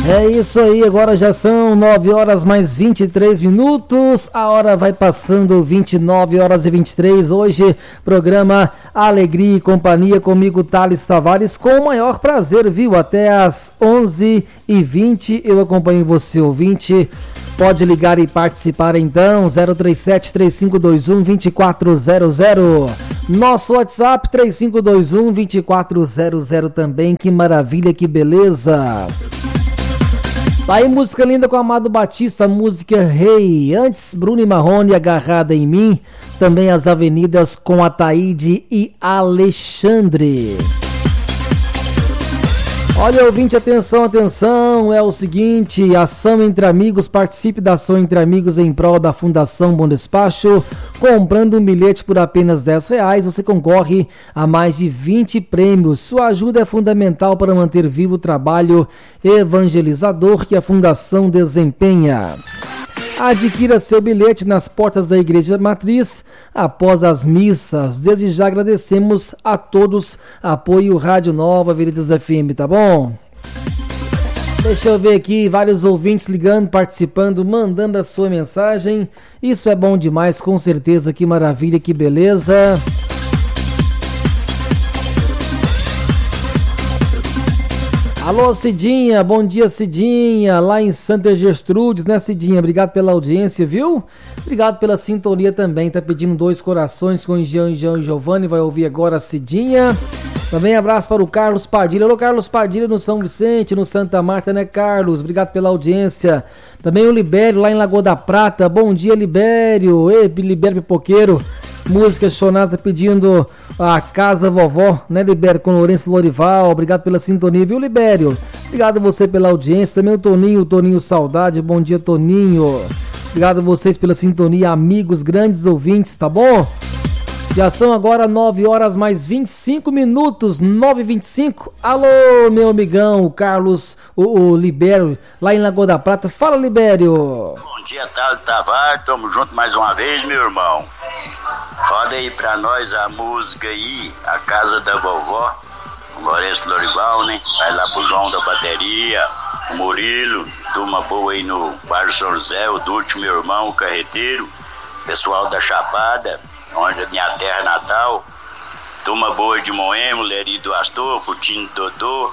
É isso aí, agora já são 9 horas mais 23 minutos, a hora vai passando 29 horas e 23, hoje programa Alegria e Companhia comigo, Thales Tavares, com o maior prazer, viu? Até às 11h20 eu acompanho você, ouvinte, pode ligar e participar então, 037-3521-2400, nosso WhatsApp 3521-2400 também, que maravilha, que beleza! Tá aí música linda com Amado Batista, música Rei. Antes, Bruno e Marrone, Agarrada em Mim. Também As Avenidas com Ataíde e Alexandre. Olha, ouvinte, atenção, atenção, é o seguinte, ação entre amigos, participe da ação entre amigos em prol da Fundação Bom Despacho, comprando um bilhete por apenas R$10, você concorre a mais de 20 prêmios, sua ajuda é fundamental para manter vivo o trabalho evangelizador que a Fundação desempenha. Adquira seu bilhete nas portas da Igreja Matriz após as missas. Desde já agradecemos a todos. Apoio Rádio Nova, Avenidas FM, tá bom? Deixa eu ver aqui, vários ouvintes ligando, participando, mandando a sua mensagem. Isso é bom demais, com certeza, que maravilha, que beleza. Alô, Cidinha, bom dia, Cidinha, lá em Santa Gertrudes, né, Cidinha? Obrigado pela audiência, viu? Obrigado pela sintonia também, tá pedindo 2 corações com o Jean e Giovanni, vai ouvir agora a Cidinha. Também abraço para o Carlos Padilha. Alô, Carlos Padilha no São Vicente, no Santa Marta, né, Carlos? Obrigado pela audiência. Também o Libério, lá em Lagoa da Prata, bom dia, Libério. Ei, Libério Pipoqueiro. Música Sonata pedindo a Casa da Vovó, né, Libério, com Lourenço Lorival. Obrigado pela sintonia, viu, Libério? Obrigado a você pela audiência. Também o Toninho Saudade. Bom dia, Toninho. Obrigado a vocês pela sintonia, amigos, grandes ouvintes, tá bom? Já são agora 9 horas mais 25 minutos, 9h25. Alô, meu amigão, o Carlos, o Libério, lá em Lagoa da Prata. Fala, Libério. Bom dia, Thales Tavares. Tamo junto mais uma vez, meu irmão. Roda aí pra nós a música aí, A Casa da Vovó, o Lourenço Lorival, né? Vai lá pro João da Bateria, o Murilo, turma boa aí no bairro São José, o Dúlcio, meu irmão, o Carreteiro, pessoal da Chapada, onde é minha terra natal, turma boa de Moema, Leri do Astor, Putinho Dodô.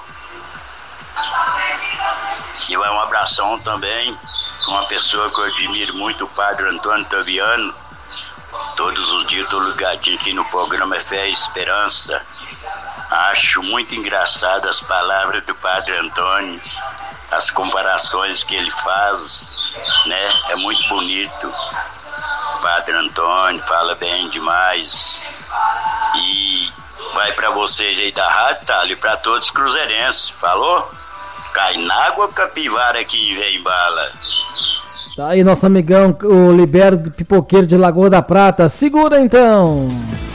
E vai um abração também com uma pessoa que eu admiro muito, o Padre Antônio Taviano. Todos os dias estou ligadinho aqui no programa Fé e Esperança. Acho muito engraçado as palavras do Padre Antônio, as comparações que ele faz, né? É muito bonito. O Padre Antônio fala bem demais. E vai para vocês aí da rádio, tá? E para todos os cruzeirenses. Falou? Cai na água, capivara que vem bala. Tá aí nosso amigão, o Libério Pipoqueiro de Lagoa da Prata. Segura então!